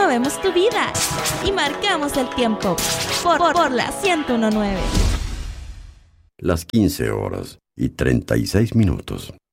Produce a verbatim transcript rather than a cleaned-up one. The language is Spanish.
movemos tu vida y marcamos el tiempo por, por, por la ciento uno punto nueve. Las quince horas y treinta y seis minutos.